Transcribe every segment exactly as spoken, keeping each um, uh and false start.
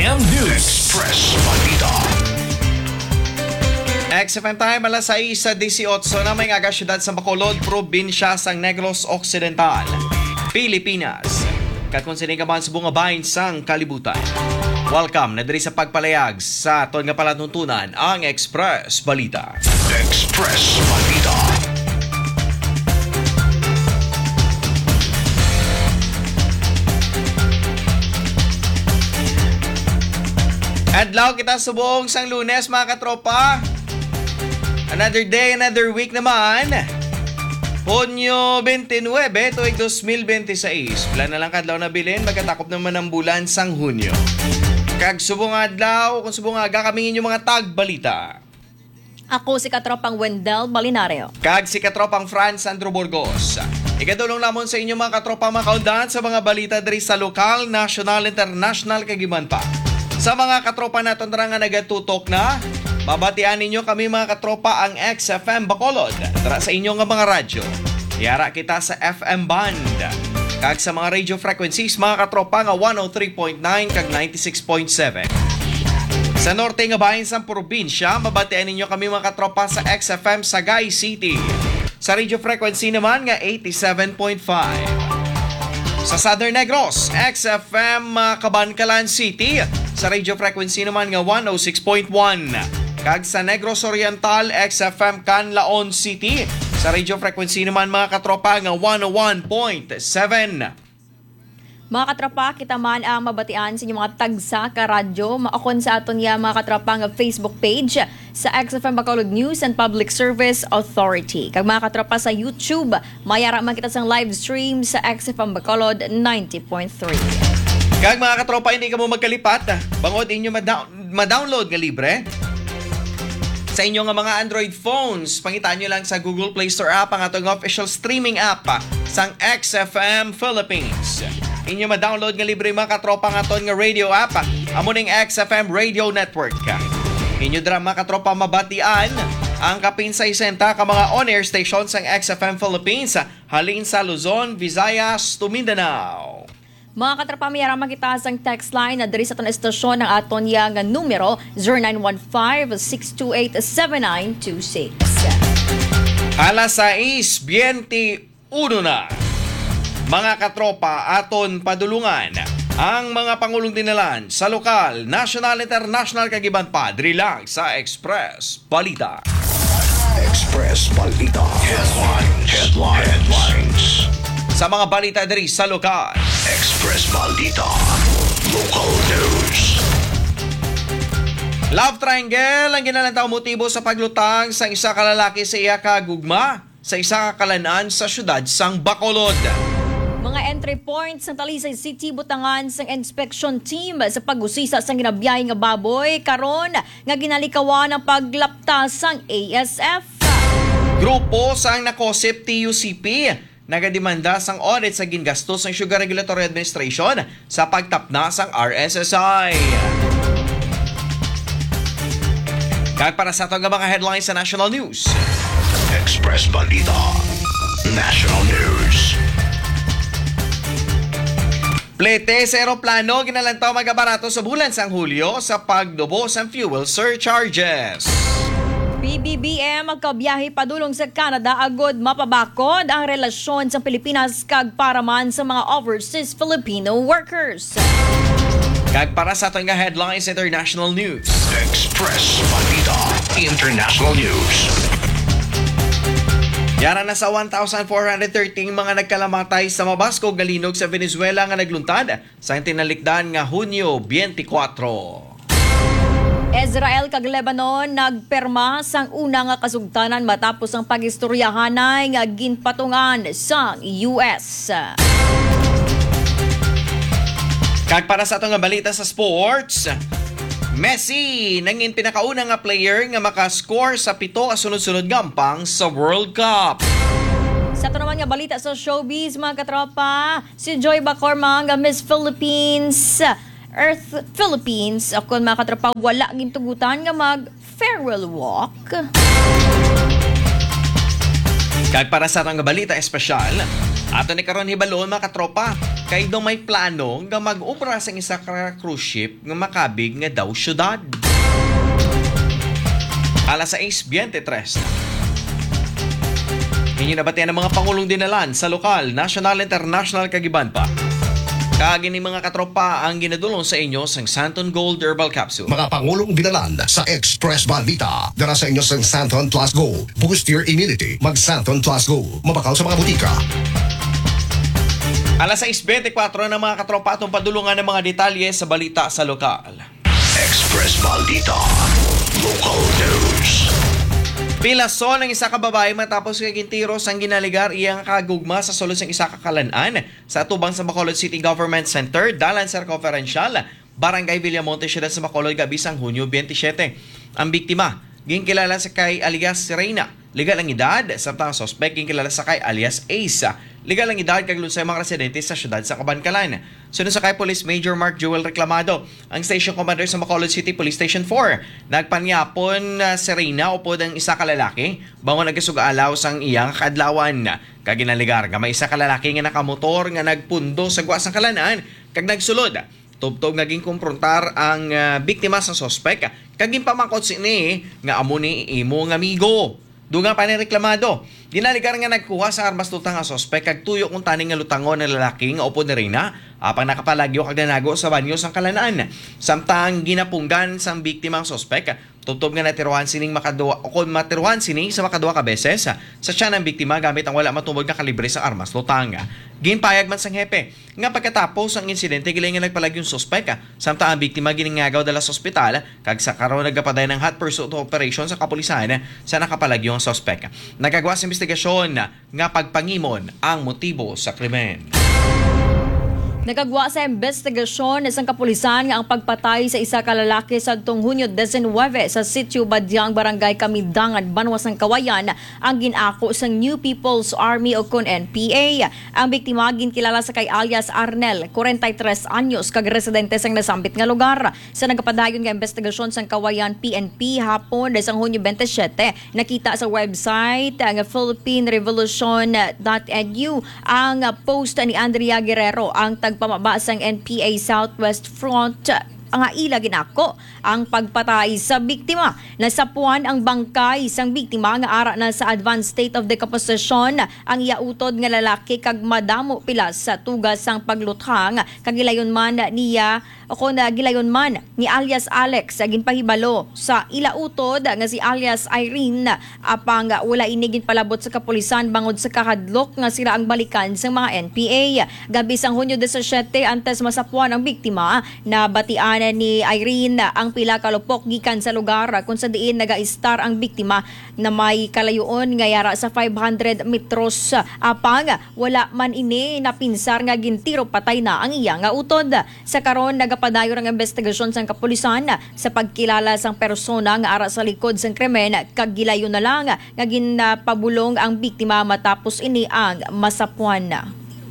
M News Express Balita. X F M time, alas sais sa eighteen na may nga syudad sa Bacolod, probinsya sang Negros Occidental, Pilipinas. Katkonsining ka man sa bunga bahin sang kalibutan. Welcome na diri sa pagpalayag sa ton nga palatuntunan ang Express Balita. Express Balita. Adlaw kita sa buong sang Lunes, mga katropa. Another day, another week naman. Hunyo twenty-nine, tuig twenty twenty-six. Plan na lang kadlaw na bilin, magkatakop naman ang bulan sang Hunyo. Kag subong adlaw, kung subong aga kamingin yung mga tagbalita. Ako si katropang Wendell Balinario. Kag si katropang Franz Andrew Burgos. Ikadulong lamon sa inyo mga katropang makaundan sa mga balita diri sa lokal, national, international kagiman pa. Sa mga katropa naton tara nga nagatutok na, babatian ninyo kami mga katropa ang X F M Bacolod. Tara sa inyo nga mga radyo. Yara kita sa F M band. Kag sa mga radio frequencies mga katropa nga one oh three point nine kag ninety-six point seven. Sa norte nga bahin sa probinsya, mabatian ninyo kami mga katropa sa X F M Sagay City. Sa radio frequency naman nga eighty-seven point five. Sa Southern Negros, X F M uh, Cabancalan City. Sa radio frequency naman nga one oh six point one. Kag sa Negros Oriental, X F M Canlaon City. Sa radio frequency naman mga katropa nga one oh one point seven. Mga katropa, kita man ang mabatian sa inyong mga tagsa ka radyo. Maakon sa aton ya mga katropa nga Facebook page sa X F M Bacolod News and Public Service Authority. Kag mga katropa sa YouTube, mayara man kita sang live stream sa X F M Bacolod ninety point three. Kag mga katropa, hindi ka mo magkalipat. Bangod inyo mada- ma-download nga libre. Sa inyo nga mga Android phones, pangitaan nyo lang sa Google Play Store app ang atong official streaming app sang X F M Philippines. Inyo ma-download nga libre mga katropa nga aton nga radio app, amo ning X F M Radio Network. Inyo dra mga katropa mabatian ang kapin sa isenta ka mga on-air stations sang X F M Philippines halin sa Luzon, Visayas, to Mindanao. Mga katropa, mayara makita sang text line na diri sa aton estasyon ng aton ya nga numero zero nine one five, six two eight, seven nine two six. Alas sais twenty-one na. Mga katropa, aton padulungan ang mga pangulong dinalan sa lokal, national, international kagiban pa diri lang sa Express Balita. Express Balita. Headlines. Headlines. Headlines. Sa mga balita diri sa lokal. Express Balita. Local news. Love triangle ang ginalantaw motibo sa paglutang sa isa ka lalaki sa iya ka gugma sa isa ka kalanaan sa syudad sang Bacolod. Mga entry points ng Talisay City butangan sang inspection team sa pag-usisa sang ginabiyahe nga baboy karon nga ginalikawan ang paglapta sang A S F. Grupo sang nakosip T U C P nagademanda sang audit sa gingastos ng Sugar Regulatory Administration sa pagtapna sang R S S I. Kag para sa itong mga headlines sa National News. Express Balita. National News. Plete sa aeroplano ginalantaw magabarato sa bulan sang Hulyo sa pagdubo sang fuel surcharges. P B B M magkabiyahe padulong sa Canada agod mapabakod ang relasyon sa Pilipinas kag paraman sa mga overseas Filipino workers. Kag para sa itong headlines international news. Express Balita. International News. Yara na sa one thousand four hundred thirteen mga nagkalamatay sa mabaskog galinog sa Venezuela nga nagluntad sa tinalikdan nga Hunyo twenty-four. Israel kag Lebanon nagperma sang una nga kasugtanan matapos ang pagistoryahanay nga ginpatungan sang U S. Kag para sa itong balita sa sports, Messi nangin pinakauna nga player nga makascore sa pito ka sunod-sunod gampang sa World Cup. Sa ito naman nga balita sa showbiz mga katropa, si Joy Bacorma nga Miss Philippines Earth Philippines ako mga katropa wala gintugutan nga mag farewell walk. Kag para sa itong balita espesyal, ato ni karon hibalon mga katropa, kay do may plano nga mag-obra sa isa ka cruise ship nga makabig nga daw syudad. Alas sais twenty-tres. Inyo nabatian ang mga pangulong dinalan sa lokal, national, international kagiban pa. Kagini mga katropa ang ginadulong sa inyo sang Santon Gold Herbal Capsule. Mga pangulong binalan sa Express Balita. Dara sa inyo sa Santon Plus Go. Boost your immunity. Mag Santon Plus Go. Mabakaw sa mga butika. Alas sais twenty-four na mga katropa atong padulungan ng mga detalye sa balita sa lokal. Express Maldita Local News. Pilason ang isa ka babae matapos kagintiros ang ginaligar iyang kagugma sa sulod ng isa ka kalan-an sa atubang sa Bacolod City Government Center, dalan sa Conferential, Barangay Villamonte, siyudad sa Bacolod, gabi sang Hunyo twenty-seven. Ang biktima, ginkilala sa kay alias Reina, legal ang edad, samtang suspect ginkilala sa kay alias Ace, legal ang edad kag lunsay mga residente sa siyudad sa Kabankalan. Sunod sa kay Police Major Mark Jewel Reclamado, ang Station Commander sa Bacolod City Police Station four, nagpanyapon uh, si Reina upod ang isa ka lalaki bangon nagasug-alaw sang iyang kadlawan. Kaginaligar nga may isa ka lalaki nga nakamotor nga nagpundo sa guwa sang kalanaan kag nagsulod. Tubtob naging kumprontar ang uh, biktima sa sospek kaging pamangkot sini nga amo ni imo nga amigo. Duga pa ni Reklamado, ginaligar nga nagkuha sa armas lutang nga sospek kag tuyo kung taning nga lutangon ng lalaki nga upod ni Reina apang nakapalagyo kag nanago sa banyo sang kalanaan. Samtang ginapunggan sang biktima ang sospek, tubtob nga natiruhan sining makaduwa o kung matiruhan sini sa makaduwa ka beses sa tiyan ng biktima gamit ang wala matubod nga kalibre sa armas lutang. Ginpayag man sang hepe nga pagkatapos ang insidente gilay nga nagpalag yung sospek, samtang ang biktima giningagaw dala sa ospital kag sa karon nagapaday ng hot pursuit operation sa kapulisan sa nakapalagyo ang sospek. Nagagawa sa investigasyon nga pagpangimon ang motibo sa krimen. Nagagwa sa investigasyon isang kapulisan nga ang pagpatay sa isa ka lalaki sa adtong Hunyo nineteen sa Sitio Badyang, Barangay Kamidangan, Banwas ng Kawayan ang ginako sa New People's Army o kun N P A. Ang biktima ginkilala sa kay alias Arnel, forty-tres anyos, kag residente sang nasambit nga lugar. Sa nagapadayon nga investigasyon sang Kawayan P N P hapon isang Hunyo twenty-seven, nakita sa website ang philippine revolution dot e d u ang post ni Andrea Guerrero, ang pamaba sang N P A Southwest Front ang ila ginako ang pagpatay sa biktima. Nasapuan ang bangkay sang biktima nga ara na sa advanced state of decomposition ang iautod nga lalaki kag madamo pilas sa tugas sang pagluthang kag gilayon man niya o kung gilayon man ni alias Alex ginpahibalo sa ilautod nga si alias Irene apang wala inigin palabot sa kapulisan bangod sa kahadlok nga sila ang balikan sa mga N P A. Gabi sang Hunyo seventeen antes masapuan ang biktima na batian ni Irene ang pila ka lupok gikan sa lugar kung sa diin naga-star ang biktima na may kalayoon nga yara sa five hundred metros apang wala man ini napinsar nga gintiro patay na ang iya nga utod. Sa karon nagapadayon ang investigasyon sang kapulisan sa pagkilala sang persona nga ara sa likod sang krimen kag gilayon na lang nga ginpabulong ang biktima matapos ini ang masapuan na.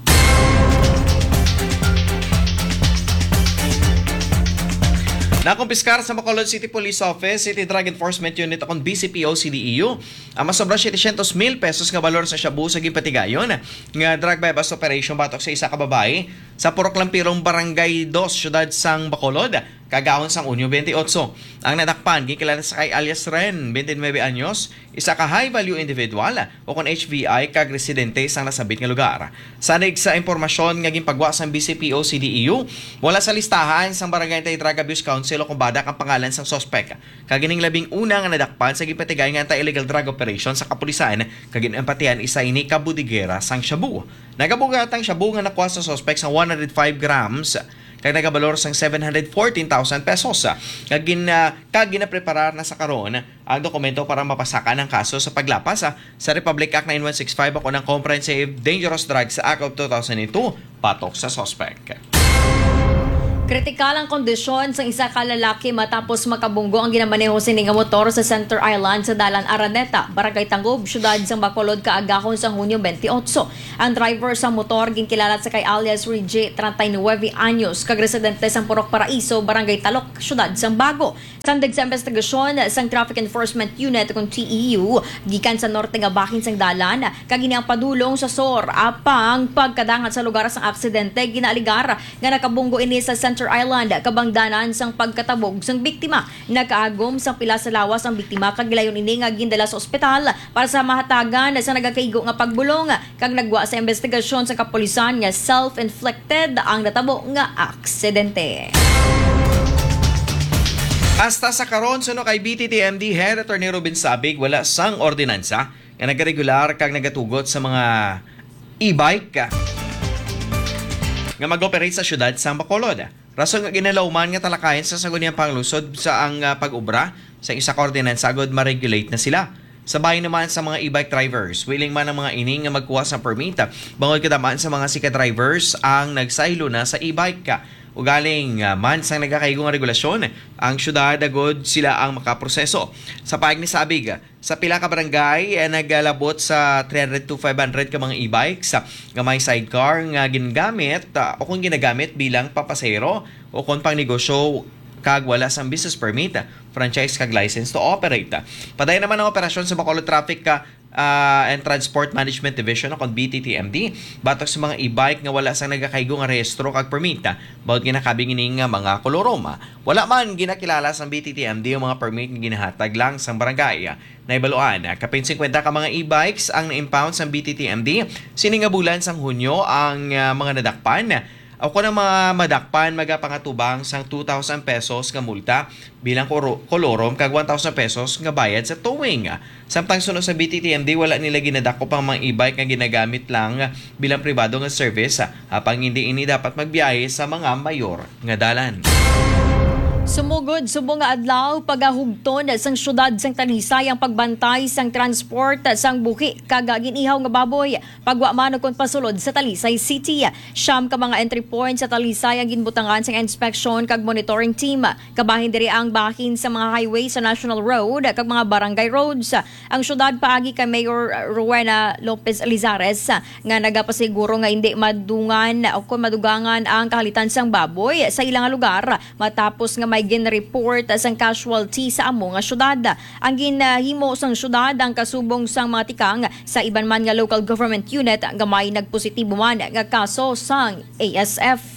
Nakumpiskar sa Bacolod City Police Office, City Drug Enforcement Unit akong B C P O C D E U ang masobra setecentos mil pesos nga balor sa shabu sa gipatigayon nga drug by bust operation batok sa isa ka babae sa Purok Lampirong Barangay two, Siyudad sang Bacolod, kagahon sang Hunyo twenty-eight. Ang nadakpan ginkilala sa kay alias Ren, twenty-nine anyos, isa ka high value individual o kon H V I kag residente sang nasabit nga lugar. Sanig sa impormasyon nga ginpagwa sang B C P O C D E U, wala sa listahan sang Barangay Anti-Drug Abuse Council o kung badak ang pangalan sang sospek. Kagining labing una nga nadakpan sa gipatigay nga anti-illegal drug operation sa kapulisan kag ginempatian isa ini ka budigera sang shabu. Nagabugat ang shabu nga nakuha sa sospek sang one hundred five grams kag nagabalor sang seven hundred fourteen thousand pesos. Kag gin uh, kag ginapreparar na sa karon ang dokumento para mapasakan ang kaso sa paglapas uh, sa Republic Act ninety-one sixty-five ako ng Comprehensive Dangerous Drugs Act of two thousand two patok sa sospek. Kritikal ang kondisyon sa isa ka lalaki matapos makabunggo ang ginamaneho sining nga motor sa Center Island sa Dalan Araneta, Barangay Tangob, siyudad sa Bacolod kaagahon sa Hunyo twenty-eight. Ang driver sa motor ginkilala sa kay alias Rigi, thirty-nine anyos, kag residente sa Purok Paraiso, Barangay Talok, siyudad sa Bago. Sandig sa investigasyon sang Traffic Enforcement Unit kung T E U gikan sa norte nga bahin sang dalan kag ini ang padulong sa S O R apang pagkadangat sa lugar sang aksidente ginaaligar nga nakabunggo ini sa Center Island kabangdanan sang pagkatabog sang biktima. Nakaagom sang pila sa lawas ang biktima kag gilayon ini nga gindala sa ospital para sa mahatagan sa nagakaigo nga pagbulong kag nagwa sa investigasyon sa kapulisan nga self-inflicted ang natabo nga aksidente. Hasta sa karon suno kay B T T M D Head Attorney Ruben Sabig wala sang ordinansa nga nagaregular kag nagatugot sa mga e-bike nga mag-operate sa syudad sa Bacolod. Rason nga ginalauman nga talakayan sa saguniyang panglusod sa ang uh, pag-ubra sa isa ka ordinansa agud ma-regulate na sila. Sabay naman sa mga e-bike drivers, willing man ang mga ining nga magkuha sa permit. Bangod kadamaan sa mga sika drivers ang nagsaylo na sa e-bike ka. Ugaling uh, man sang nagkakaigong regulasyon, ang syudad agud sila ang makaproseso. Sa payag ni Sabig, sa pila ka barangay eh, nagalabot sa three hundred to five hundred ka mga e-bikes nga may sidecar nga ginagamit uh, o kung ginagamit bilang papasero o kung pang negosyo kag wala sang business permit, franchise kag license to operate. Paday naman ang operasyon sa Bacolod Traffic ka uh, and Transport Management Division o kung B T T M D batok sa mga e-bike nga wala sang nagakaigo nga rehistro kag permit bawat ginakabing ining mga kolorom. Wala man ginakilala sa B T T M D ang mga permit nga ginahatag lang sang barangay. Naibaluan, kapin fifty ka mga e-bikes ang na-impound sa B T T M D sining nga bulan sang Hunyo ang uh, mga nadakpan. Ako na mga madakpan magapangatubang sang two thousand pesos nga multa bilang kolorom kag one thousand pesos nga bayad sa towing. Samtang sunod sa B T T M D wala nila ginadako pang mga e-bike nga ginagamit lang bilang pribado nga service apang hindi ini dapat magbiyahe sa mga mayor nga dalan. Sumugod subong nga adlaw pagahugton sang syudad sang Talisay ang pagbantay sang transport sang buki kag ginihaw nga baboy pagwa man kon pasulod sa Talisay City. Siyam ka mga entry points sa Talisay ang ginbutangan sang inspection kag monitoring team. Kabahin diri ang bahin sa mga highway sa National Road kag mga barangay roads. Ang syudad paagi kay Mayor Rowena Lopez Alizares nga nagapasiguro nga hindi madungan o kon madugangan ang kahalitan sang baboy sa ilang lugar matapos nga may gin-report sang casualty sa amo nga syudad. Ang ginahimo sang syudad ang kasubong sang mga tikang sa iban man nga local government unit nga may nagpositibo man nga kaso sang A S F.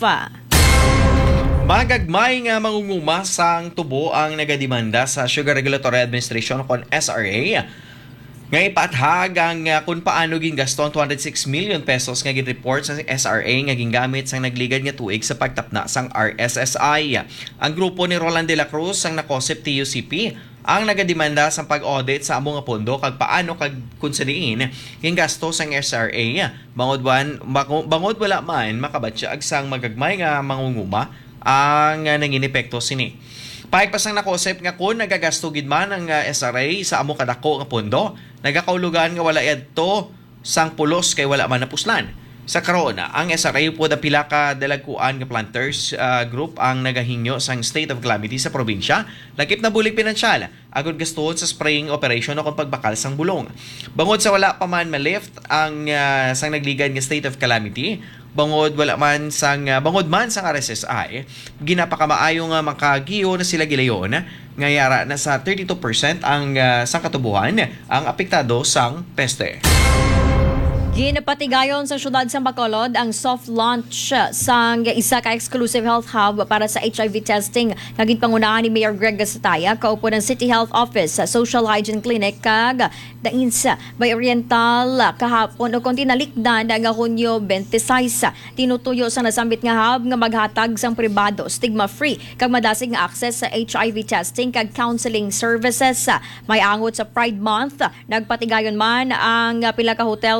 Magagmay nga mangunguma sang tubo ang nagademanda sa Sugar Regulatory Administration kon S R A. Nga ipathag ang uh, kung paano gingaston two hundred six million pesos nga gin-report sa S R A nga gingamit sang nagligad nga tuig sa pagtapna sang R S S I. Ang grupo ni Roland de la Cruz sang nakosip T U C P ang nagademanda sa pag-audit sa amo nga pondo kag paano kag kunsadiin gingasto sang S R A. Bangod wan bangod wala man makabatya ag sang magagmay nga mangunguma ang uh, nanginepekto sini. Pahig pa sang nakosep nga kung nagagasto gid man ang uh, S R A sa amo kadako nga pondo, nagakaulugan nga wala yadto sang pulos kay wala man napuslan. Sa karon, ang S R A po da pila ka dalagkuan nga planters uh, group ang nagahinyo sang state of calamity sa probinsya, lakip na bulig pinansyal agud gastuhon sa spraying operation o kung pagbakal sang bulong. Bangod sa wala pa man ma-lift ang uh, sang nagligad nga state of calamity, bangod wala man sang uh, bangod man sang R S S I, ginapakamaayo nga makagiyo na sila gilayon nga yara na sa thirty-two percent ang uh, sang katubuhan ang apektado sang peste. Ginapatigayon sa syudad sa Bacolod ang soft launch sang isa ka exclusive health hub para sa H I V testing nga ginpangunahan ni Mayor Greg Gasataya kaupo ng City Health Office, Social Hygiene Clinic kag Dainsa Bay Oriental kahapon o kung tinalikdan nga Hunyo twenty-six. Tinutuyo sa nasambit nga hub nga maghatag sang pribado, stigma-free kag madasig nga access sa H I V testing kag counseling services. May angot sa Pride Month, nagpatigayon man ang pila ka hotel sang Orient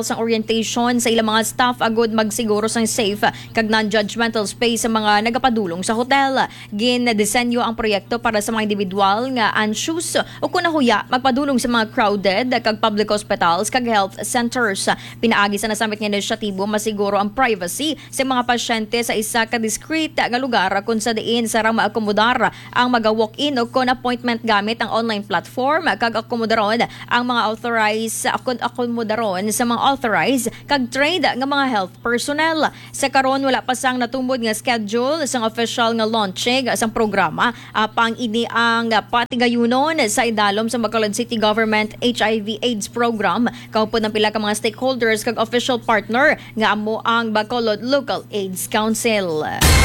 orientation sa ilang mga staff agud magsiguro sang safe kag non-judgmental space sa mga nagapadulong sa hotel. Gin-disenyo ang proyekto para sa mga individual nga anxious o kunahuya magpadulong sa mga crowded kag public hospitals kag health centers. Pinaagi sa nasamit nga inisyatibo masiguro ang privacy sa mga pasyente sa isa ka discreet nga lugar kung sa diin sarang maakomodar ang maga-walk-in o kon appointment gamit ang online platform kag akomodaron ang mga authorized akon akomodaron sa mga authorized kag trained nga mga health personnel. Sa karon wala pa sang natumbod nga schedule sang official nga launching sang programa apang ini ang patigayunon sa idalom sa Bacolod City Government H I V AIDS program kaupod ng pila ka mga stakeholders kag official partner nga amo ang Bacolod Local AIDS Council.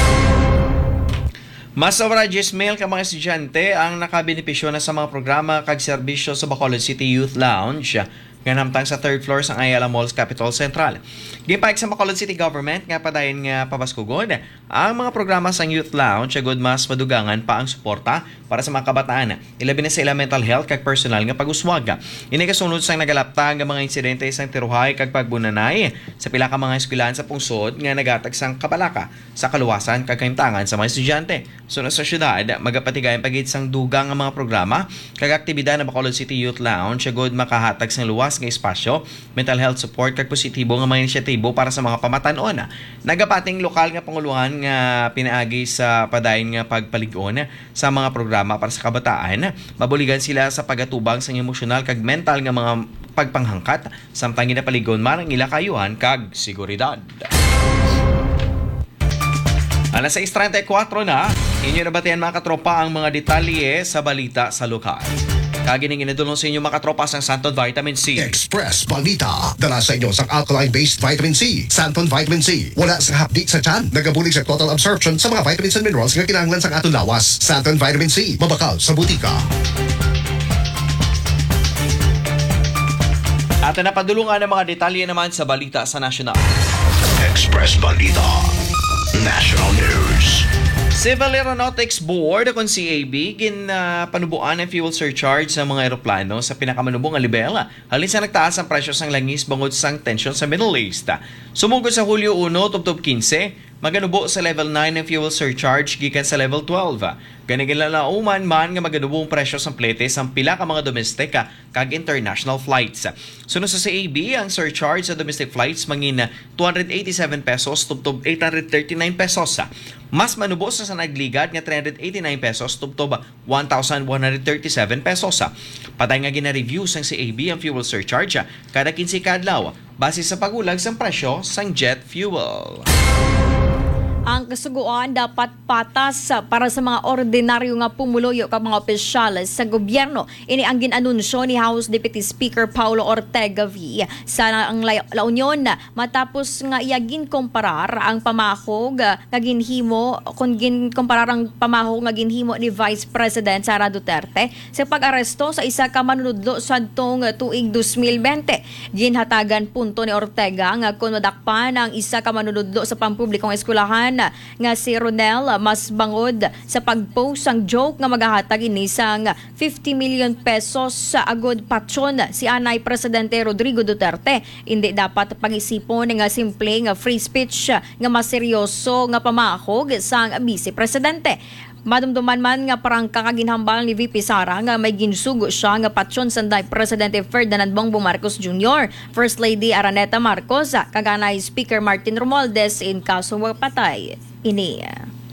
Mas sobra diyes mil ka mga estudyante ang nakabenepisyo na sa mga programa kag serbisyo sa Bacolod City Youth Lounge nga namtang sa third floor sa Ayala Malls Capital Central. Gipaik sa Bacolod City Government nga padayon nga pabaskugon ang mga programa sa Youth Lounge agud mas madugangan pa ang suporta para sa mga kabataan. Ilabi na sa ila mental health kag personal nga pag-uswag. Ini kasunod sang nagalaptang nga mga insidente sang tiruhay kag pagbunanay sa pila ka mga eskwelahan sa pungsod nga nagatag sang kabalaka sa kaluwasan kag kahimtangan sa mga estudyante. Sunod sa syudad, magapatigayan pagit sang dugang nga mga programa kag aktibidad ng Bacolod City Youth Lounge agud makahatag sang luwas nga espasyo, mental health support kag positibo nga mga inisyatibo para sa mga pamatanon. Nagapating lokal nga panguluhan nga pinaagi sa padayon nga pagpalig-on sa mga programa para sa kabataan. Mabuligan sila sa pagatubang sa emosyonal kag mental nga mga pagpanghangkat samtang ginapaligon man ang ila kayuhan kag seguridad. Alas sais trenta y kuatro na, inyo nabatian mga katropa ang mga detalye sa balita sa lokal. Kagining inidulong sa inyo mga katropa sang Santon Vitamin C. Express Balita. Dala sa inyo sang alkaline-based vitamin C. Santon Vitamin C. Wala sa hapdi sa tiyan. Nagabulig sa total absorption sa mga vitamins and minerals nga kinahanglan sang atong lawas. Santon Vitamin C. Mabakal sa butika. At napadulungan ang mga detalye naman sa balita sa nasyonal. Express Balita National News. Civil Aeronautics Board kung C A B gin uh, panubuan ang fuel surcharge sa mga eroplano sa pinakamanubong nga level halin sa nagtaas ang presyo sang langis bangod sang tension sa Middle East. Sumugod sa Hulyo one tubtob quince, maganubo sa level nine ang fuel surcharge gikan sa level twelve. Ganigilauman man nga maganubo ang presyo sang plete sang pila ka mga domestic kag international flights. Sunod sa C A B, ang surcharge sa domestic flights mangin two hundred eighty-seven pesos tubtob eight hundred thirty-nine pesos. Mas manubo sa sa nagligad nga three hundred eighty-nine pesos tubtob one thousand one hundred thirty-seven pesos. Patay nga gina-review sang C A B ang fuel surcharge kada quince kadlaw base sa pagulag sang presyo sang jet fuel. Ang kasuguan dapat patas para sa mga ordinaryo nga pumuloyo kag mga opisyal sa gobyerno. Ini ang ginanunsyo ni House Deputy Speaker Paulo Ortega V sa ang La, La Union matapos nga iyagin komparar ang pamahog nga ginhimo kung gin komparar ang pamahog nga ginhimo ni Vice President Sara Duterte sa pag-aresto sa isa ka manunudlo sadtong tuig twenty twenty. Ginhatagan punto ni Ortega nga kun madakpan ang isa ka manunudlo sa pampublikong eskwelahan nga si Ronel mas bangod sa pagpost ang joke nga maghahatag ini sang fifty million pesos sa agod patron si Anay Presidente Rodrigo Duterte. Hindi dapat pag-isipon nga simple nga free speech nga mas seryoso nga pamahog sang Vice Presidente. Madumduman man nga parang kakaginhambal ni V P Sara nga may ginsugo siya nga patron sanday Presidente Ferdinand Bongbong Marcos Junior, First Lady Araneta Marcos, kaganay Speaker Martin Romualdez in kaso patay. Ini.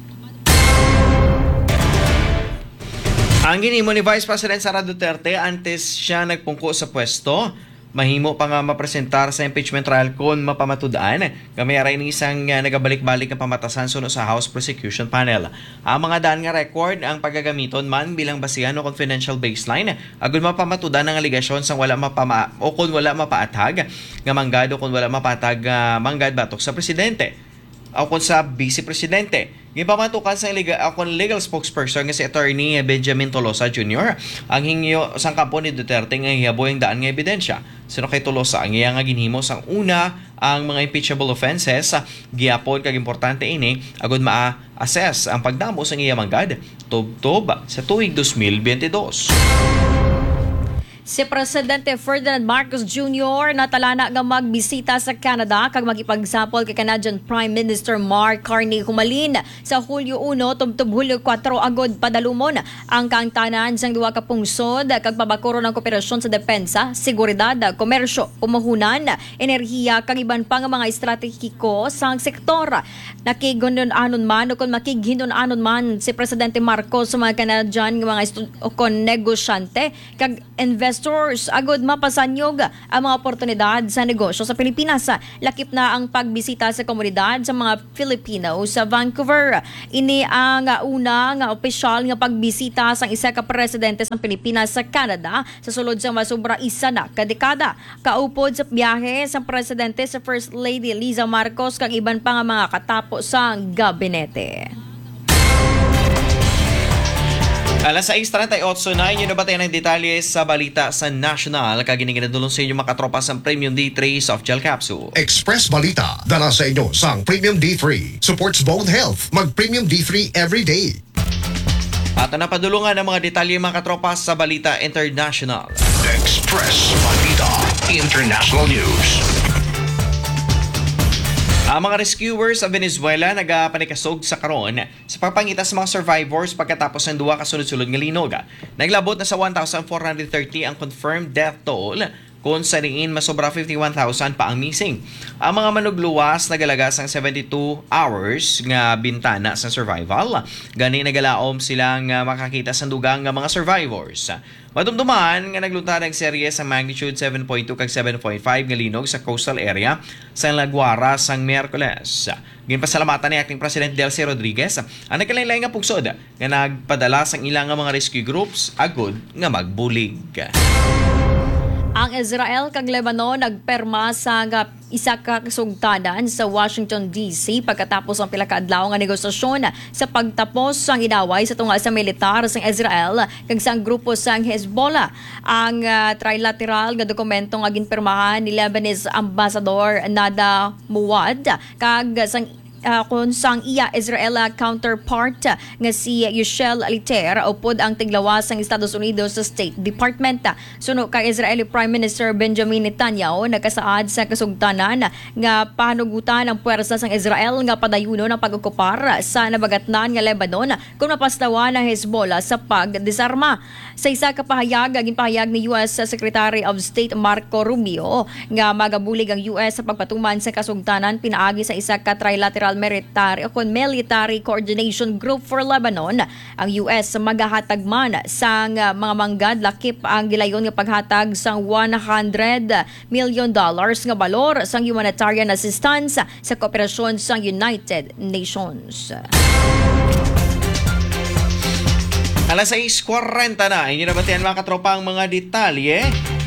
Ang ginimo ni Vice President Sara Duterte antes siya nagpungko sa pwesto, mahimo pa nga mapresentar sa impeachment trial kung mapamatud-an. Kami aray ng isang uh, nagabalik-balik na pamatasan suno sa House Prosecution Panel. Ang mga daan nga record ang pagagamiton man bilang basihan o confidential baseline agud mapamatudan ang aligasyon sang wala mapama o kung wala mapaatag nga manggad o kung wala mapatag uh, manggad batok sa presidente o kung sa vice presidente. Gipamatukan sa legal, ako legal spokesperson nga si Attorney Benjamin Tolosa Junior ang hingyo sang kampo ni Duterte nga hihaboy ang daan nga ebidensya. Sino kay Tolosa ang iya nga ginhimo sang una ang mga impeachable offenses giapon kag importante ini agud ma-assess ang pagdamo sang iya manggad tubtob sa tuig twenty twenty-two. Si Presidente Ferdinand Marcos Junior natalana nga magbisita sa Canada kag magipagsapol kay Canadian Prime Minister Mark Carney Humalin sa Hulyo one tubtob Hulyo four agod padalumon ang kaangtanan sang duha ka pungsod kag pabakuro ng kooperasyon sa depensa, seguridad, komersyo, umuhunan, enerhiya kag iban pa nga mga estratehiko sang sektor. Nakigonon-anon man o kung makighinon-anon man si Presidente Marcos sa mga Canadian nga mga estu- o kon negosyante kag investors agod mapasanyog ang mga oportunidad sa negosyo sa Pilipinas. Lakip na ang pagbisita sa komunidad sa mga Filipino sa Vancouver. Ini ang una nga opisyal nga pagbisita sa isa ka presidente sa Pilipinas sa Canada sa sulod sa masubra isa na kadekada. Kaupod sa biyahe sa presidente sa First Lady Liza Marcos kag iban pa nga mga katapos sa gabinete. Alas sais trenta y ocho na, inyo na ba tayo ng detalye sa balita sa National? Kagining ginadulong sa inyo makatropa sa Premium D three Soft Gel Capsule. Express Balita, dala sa inyo sang Premium D three. Supports bone health. Mag Premium D three every day. At napadulungan ng mga detalye mga katropa sa balita international. Express Balita International News. Ang mga rescuers sa Venezuela nagapanikasog sa karon sa pagpangita sa mga survivors pagkatapos ng duwa kasunod-sulod nga linog. Naglabot na sa one thousand four hundred thirty ang confirmed death toll kung sa diin masobra fifty-one thousand pa ang missing. Ang mga manugluwas nagalagas ang seventy-two hours nga bintana sa survival. Gani nagalaom silang makakita sa dugang nga mga survivors. Madumduman nga naglunta ng serye sa magnitude seven point two kag seven point five nga linog sa coastal area sa Laguara sang Miyerkules. Ginpasalamatan ni Acting President Delcy Rodriguez ang nagkalain-lain nga pugsod nga nagpadala sang ilang nga mga rescue groups agod nga magbulig. Ang Israel kag Lebanon nagperma sa nga isa ka kasugtanan sa Washington D C pagkatapos ang pila ka adlaw nga negosasyon sa pagtapos sang inaway sa tunggal sa militar sa Israel kag sang grupo sang Hezbollah. Ang uh, trilateral nga dokumento nga ginpirmahan ni Lebanese Ambassador Nada Muwad kag sang Uh, kung sang iya Israel counterpart uh, nga si Yushel Aliter upod ang tiglawas ng Estados Unidos sa State Department. Suno kay Israeli Prime Minister Benjamin Netanyahu nakasaad sa kasugtanan nga panugutan ang puwersa sang Israel nga padayuno ng pag-okupar sa nabagatnan nga Lebanon kung mapastawan ng Hezbollah sa pagdesarma. Sa isa ka pahayag, ginpahayag ni U S Secretary of State Marco Rubio nga magabulig ang U S sa pagpatuman sa kasugtanan pinaagi sa isa ka trilateral military o military coordination group for Lebanon. Ang U S magahatag man sang mga manggad lakip ang gilayon nga paghatag sang one hundred million dollars nga balor sang humanitarian assistance sa kooperasyon sang United Nations. Alas sais kuwarenta na, inyo na ba tayo mga katropa ang mga detalye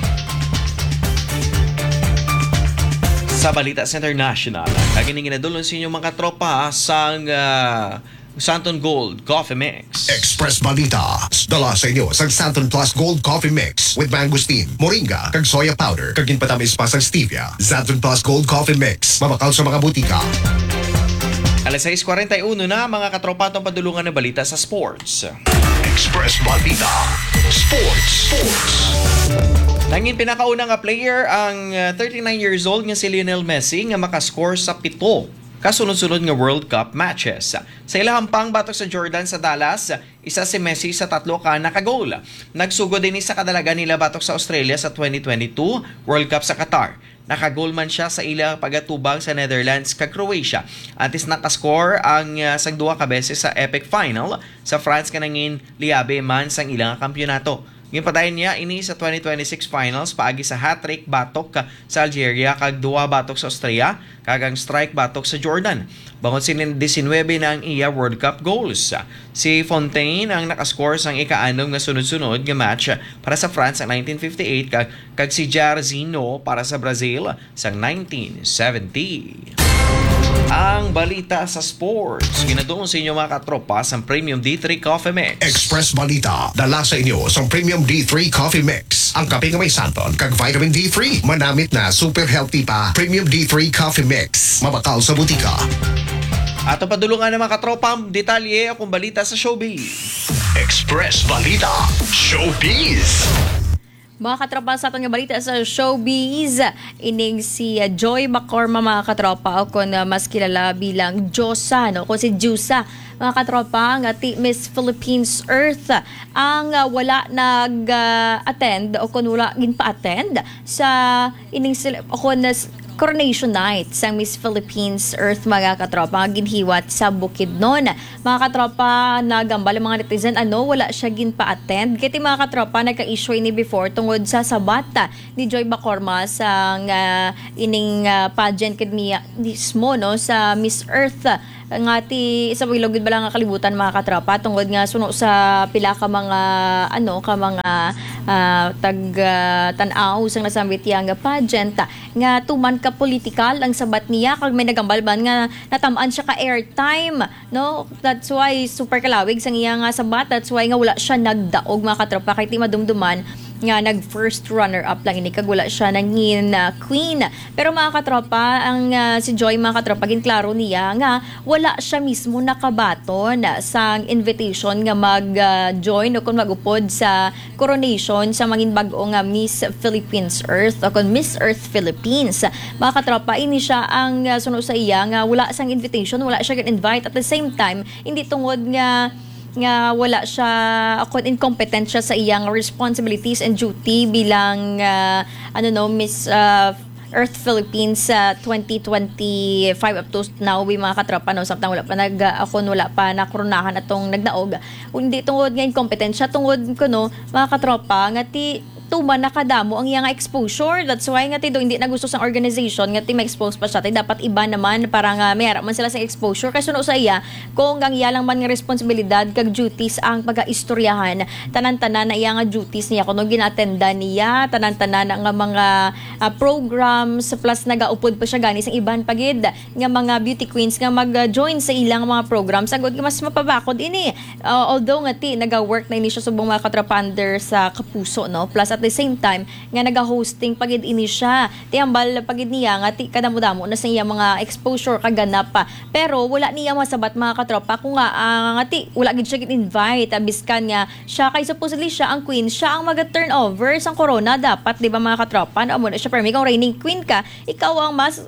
sa balita sa international. Kagining ginadulong sa inyo mga tropa sang uh, Santon Gold Coffee Mix. Express Balita, dala sa inyo sang Santon Plus Gold Coffee Mix with mangosteen, moringa, kag soya powder, kag ginpatamis pa sang stevia. Santon Plus Gold Coffee Mix, mabakal sa mga butika. Alas sais kuwarenta y uno na, mga katropa, itong padulungan ng balita sa sports. Express Balita Sports. Sports. Nangin pinakauna nga player ang uh, thirty-nine years old nga si Lionel Messi nga makascore sa pito kasunod-sunod nga World Cup matches. Sa ilahang pang batok sa Jordan sa Dallas, isa si Messi sa tatlo ka nakagol. Nagsugod din sa kadalagan nila batok sa Australia sa twenty twenty-two World Cup sa Qatar. Nakagol man siya sa ilang pagatubang sa Netherlands kag Croatia. Antes nakascore ang uh, sang duha ka beses sa epic final sa France kanangin liabe man sang ilang kampyonato. Ginpadayon niya ini sa twenty twenty-six finals paagi sa hat-trick batok sa Algeria kag duha batok sa Austria kag ang strike batok sa Jordan. Bangon si nineteen na ang iya World Cup goals. Si Fontaine ang nakascore sang ika-anom nga sunod-sunod nga match para sa France sa nineteen fifty-eight kag, kag si Jairzinho para sa Brazil sa nineteen seventy. Ang balita sa sports, ginadulong sa inyo mga katropa sa Premium D three Coffee Mix. Express Balita, dala sa inyo sa Premium D three Coffee Mix. Ang kape nga may santon kag vitamin D three. Manamit na super healthy pa. Premium D three Coffee Mix. Mabakal sa butika. Ato padulungan ng mga katropa ang detalye kung balita sa showbiz. Express Balita Showbiz. Mga katropa sa atong nga balita sa showbiz, ining si uh, Joy Macorma mga katropa o kung uh, mas kilala bilang Josa, no? Kung si Jusa, mga katropa, nga ti Miss Philippines Earth ang uh, wala nag-attend uh, o kung wala ginpa-attend sa ining sila o kung nas coronation night sa Miss Philippines Earth mga katropa ginhiwat sa Bukidnon. Mga katropa nagambal ang mga netizen ano wala siya ginpa-attend. Kiti mga katropa nagka-issue ni before tungod sa sabata ni Joy Macorma sa uh, ining uh, pageant kaniya mismo no sa Miss Earth nga ti isa bilog gid bala nga kalibutan mga katropa tungod nga suno sa pila ka mga ano ka mga uh, tag uh, tan-aw sang nasambit yang pageant nga tuman ka political ang sabat niya kag may nagambalban nga natamaan siya ka airtime no that's why super kalawig sang iya nga sabat that's why nga wala siya nagdaog mga katropa kay ti madumduman nga nag first runner up lang ini kag wala siya nangin uh, queen pero mga katropa ang uh, si Joy mga katropa ginklaro niya nga wala siya mismo nakabaton sang invitation nga mag uh, join o kung magupod sa coronation sa mangin bag-o nga Miss Philippines Earth o kung Miss Earth Philippines mga katropa ini siya ang uh, suno sa iya nga wala sang invitation wala siya invite at the same time hindi tungod nga nga wala siya ako incompetent siya sa iyang responsibilities and duty bilang uh, ano no Miss uh, Earth Philippines sa uh, twenty twenty-five up to now we mga katropa no samtang wala pa nag uh, ako wala pa nakoronahan atong nagdaog hindi tungod nga incompetent siya tungod ko no mga katropa nga ti tuman nakadamo ang iyang exposure. That's why nga tido hindi na gusto sa organization nga ti ma-expose pa siya. Ti dapat iba naman para nga may harap man sila sa exposure. Kasi no sa iya, kung ang iya lang man nga responsibilidad kag duties ang pag-istoryahan, tanan-tanan na iya nga duties niya kuno ginatenda niya, tanan-tanan nga mga uh, programs plus nagaupod pa siya gani sa iban pagid nga mga beauty queens nga mag-join sa ilang mga programs. Sagod nga mas mapabakod ini. Uh, although nga ti naga-work na ini siya subong mga katrapander sa Kapuso no. Plus at the same time nga naga-hosting pagid ini siya ti ambal pagid niya nga ti kadamo-damo na sa iya mga exposure kaganap pa pero wala niya masabat mga katropa kung nga uh, nga ti wala gid siya invite abiskan nga siya kay supposedly siya ang queen siya ang mag-turn over sang corona dapat di ba mga katropa no amo na siya permi kung reigning queen ka ikaw ang mas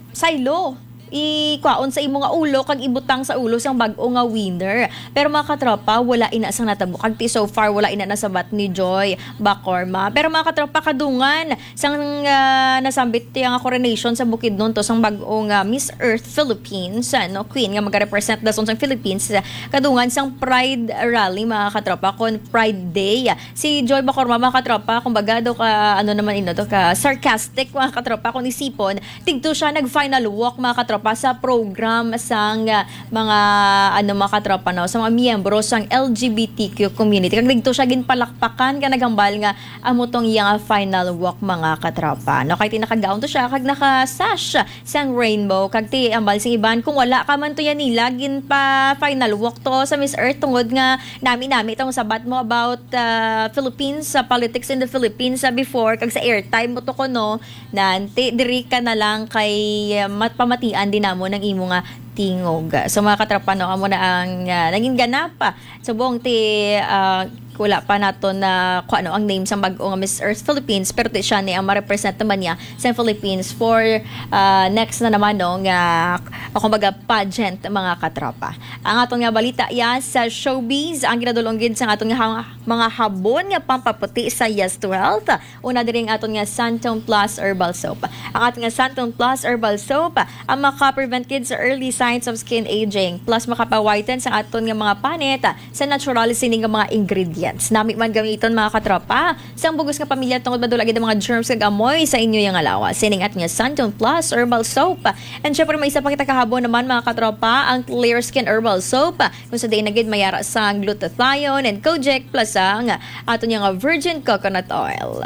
saylo ikwaon sa imo nga ulo kag ibutang sa ulo sang bag-o nga winner pero mga katropa wala ina sang natabo kag ti so far wala ina nasabat ni Joy Macorma pero mga katropa kadungan sang uh, nasambit ti nga coronation sa Bukidnon to sang bag-o nga Miss Earth Philippines no queen nga maga-represent dason sang Philippines kadungan sang Pride Rally mga katropa kon Pride Day si Joy Macorma mga katropa kumbaga do ka ano naman ino to ka sarcastic mga katropa kun isipon tigto siya nag final walk mga katropa pa sa program sang uh, mga ano mga katropa no sa mga miyembro sang L G B T Q community kag dito siya ginpalakpakan ka nagambal nga amo tong iyang final walk mga katropa no kay tinakagaon to siya kag naka-sash sang rainbow kag ti ambal sing iban kung wala ka man to yan nila gin pa final walk to sa Miss Earth tungod nga nami-nami itong sabat mo about uh, Philippines sa uh, politics in the Philippines sa uh, before kag sa airtime mo to ko no nanti diri ka na lang kay uh, matpamatian din namo ng imo nga tingog. So mga katropa no amo na ang uh, naging ganap pa. So buong ti uh, wala pa nato na kung ano ang name sa bag-o nga Miss Earth Philippines pero ti siya ni ang ma-represent naman niya sa Philippines for uh, next na naman no nga kumbaga pageant mga katropa. Ang atong nga balita ya sa showbiz ang ginadulong gid sa atong nga mga habon nga pampaputi sa Yes to Health. Una diri ang atong nga Santon Plus Herbal Soap. Ang atong nga Santon Plus Herbal Soap ang maka-prevent kids sa early signs of skin aging plus makapa-whiten sa aton nga mga panit sa natural sining nga mga ingredients. Nami man gamiton mga katropa sang bugos nga pamilya tungod madula gid mga germs kag amoy sa inyo yang alawa. Sining at nga Santon Plus Herbal Soap. And syempre may isa pa kita kahabon naman mga katropa ang Clear Skin Herbal Soap kung sa day na gid mayara sa glutathione and kojic plus ang aton nga virgin coconut oil.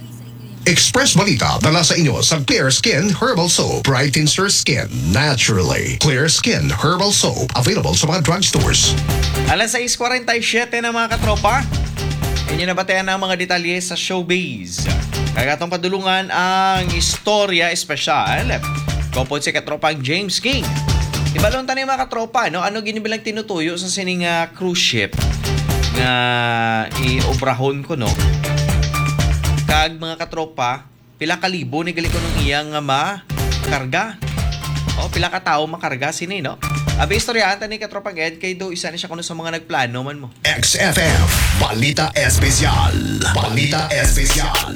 Express Balita dala sa inyo sa Clear Skin Herbal Soap. Brightens your skin naturally. Clear Skin Herbal Soap. Available sa mga drugstores. Alas sais forty-seven na mga katropa. Inyo na batayan ang mga detalye sa showbiz. Kagatong padulungan ang istorya espesyal kompon si katropang James King. Ibalon tayo mga katropa, no? Ano ginibilang tinutuyo sa sining uh, cruise ship na i-obrahon ko, no? kag mga katropa, pila ka libo ni gali ko nung iyang nga makarga. O, pila ka tao makarga sini, no? Abi, istorya ata ni katropang Ed, kay do isa na siya kuno sa mga nagplano man mo. X F M, Balita Espesyal. Balita Espesyal.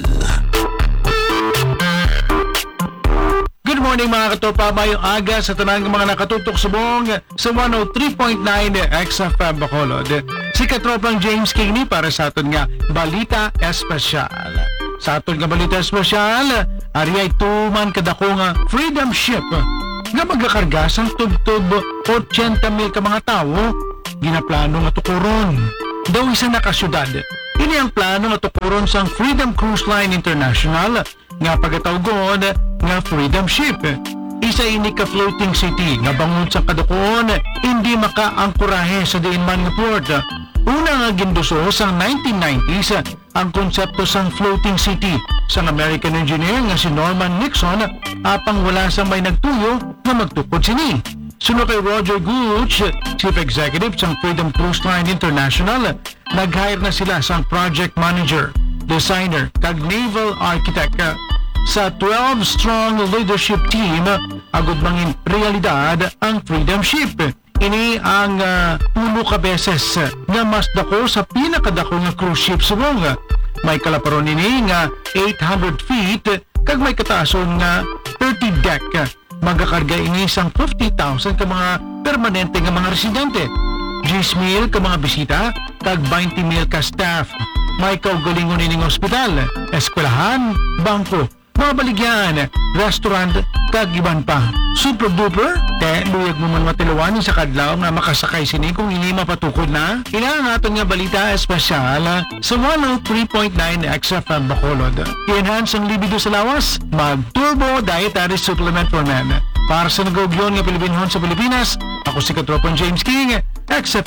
Good morning mga katropa, mayong aga sa tanang mga nakatutok subong sa one oh three point nine X F M Bacolod. Si katropang James King ni para sa aton nga Balita Espesyal. Sa aton nga Balita Espesyal, ari ay tuman kadako nga Freedom Ship nga magakarga sang tubtub eighty mil ka mga tao ginaplano nga tukuron. Daw isa na kasyudad. Ini ang plano nga tukuron sang Freedom Cruise Line International nga pagatawgon nga Freedom Ship. Isa ini ka floating city nga bangod sa kadukoon hindi makaangkurahe sa diin man nga port. Una nga ginduso sa nineteen nineties ang konsepto sang floating city sang American engineer nga si Norman Nixon apang wala sa may nagtuyo na magtukod sini. Sunod kay Roger Gooch, Chief Executive sang Freedom Cruise Line International, nag-hire na sila sang project manager, designer, kag naval architect. Sa twelve strong leadership team, agud mangin realidad ang Freedom Ship. Ini ang uh, puno ka beses nga mas dako sa pinakadako nga cruise ship subong. May kalaparon ini nga eight hundred feet kag may kataason nga thirty deck. Magakarga ini sang fifty thousand ka mga permanente nga mga residente, ten mil ka mga bisita, kag twenty mil ka staff. May kaugalingon ining ospital, eskwelahan, bangko, mga baligyan, restaurant, kag iban pa. Super duper, te, luyag mo man matilawan sa kadlaw nga makasakay sini kung ini mapatukod na. Ina ang aton nga balita espesyal sa one oh three point nine X F M Bacolod. I-enhance ang libido sa lawas, mag-turbo dietary supplement for men. Para sa nag-ugyon nga Pilipinhon sa Pilipinas, ako si Katropang James King, X F